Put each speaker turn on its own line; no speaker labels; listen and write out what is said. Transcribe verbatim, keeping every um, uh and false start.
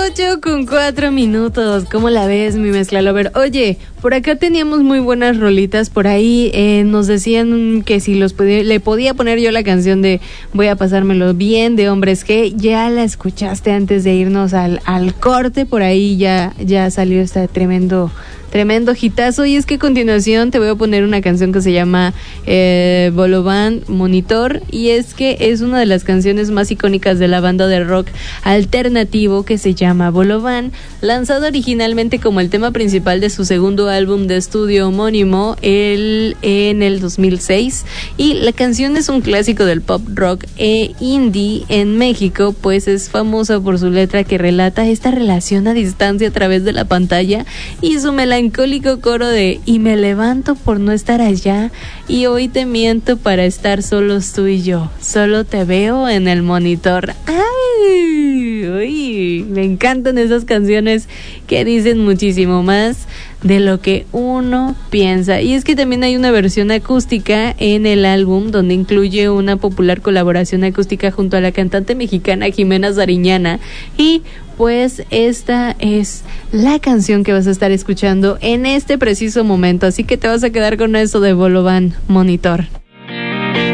ocho con cuatro minutos. ¿Cómo la ves, mi mezcla lover? Oye, por acá teníamos muy buenas rolitas. Por ahí eh, nos decían que si los podía, le podía poner yo la canción de Voy a pasármelo bien de Hombres G. Ya la escuchaste antes de irnos al, al corte. Por ahí ya, ya salió este tremendo... Tremendo hitazo, y es que a continuación te voy a poner una canción que se llama eh, Bolovan Monitor, y es que es una de las canciones más icónicas de la banda de rock alternativo que se llama Bolovan, lanzado originalmente como el tema principal de su segundo álbum de estudio homónimo el, en el dos mil seis, y la canción es un clásico del pop rock e indie en México, pues es famosa por su letra que relata esta relación a distancia a través de la pantalla y su melancólico coro de y me levanto por no estar allá y hoy te miento para estar solos tú y yo, solo te veo en el monitor. ¡Ay! Uy, me encantan esas canciones que dicen muchísimo más de lo que uno piensa. Y es que también hay una versión acústica en el álbum donde incluye una popular colaboración acústica junto a la cantante mexicana Jimena Sariñana, y pues esta es la canción que vas a estar escuchando en este preciso momento, así que te vas a quedar con esto de Bolovan Monitor.